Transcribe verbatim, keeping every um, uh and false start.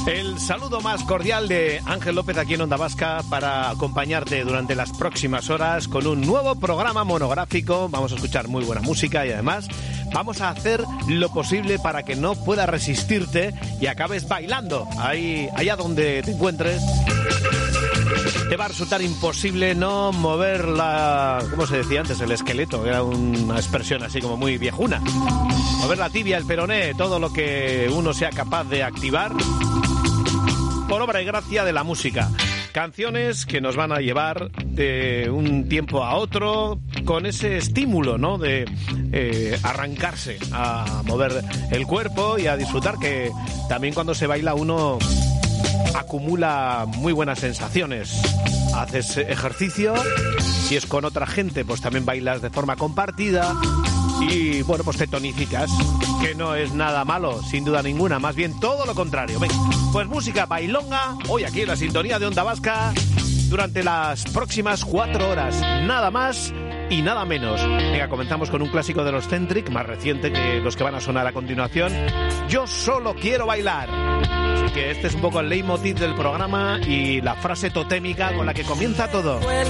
El saludo más cordial de Ángel López aquí en Onda Vasca para acompañarte durante las próximas horas con un nuevo programa monográfico. Vamos a escuchar muy buena música y además vamos a hacer lo posible para que no puedas resistirte y acabes bailando ahí, allá donde te encuentres. Te va a resultar imposible no mover la... ¿Cómo se decía antes? El esqueleto, era una expresión así como muy viejuna. Mover la tibia, el peroné, todo lo que uno sea capaz de activar por obra y gracia de la música. Canciones que nos van a llevar de un tiempo a otro con ese estímulo, ¿no? De eh, arrancarse a mover el cuerpo y a disfrutar, que también cuando se baila uno acumula muy buenas sensaciones. Haces ejercicio, si es con otra gente pues también bailas de forma compartida y bueno, pues te tonificas, que no es nada malo, sin duda ninguna, más bien todo lo contrario. Venga, pues música bailonga, hoy aquí en la sintonía de Onda Vasca, durante las próximas cuatro horas, nada más y nada menos. Venga, comenzamos con un clásico de los Centric, más reciente que los que van a sonar a continuación. Yo solo quiero bailar. Así que este es un poco el leitmotiv del programa y la frase totémica con la que comienza todo. Fue el